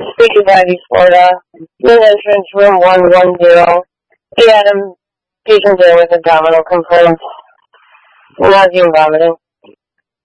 Speaking Ivy, Florida. Main entrance, room 110. Hey, Adam. Patient there with abdominal complaints. Nausea and vomiting.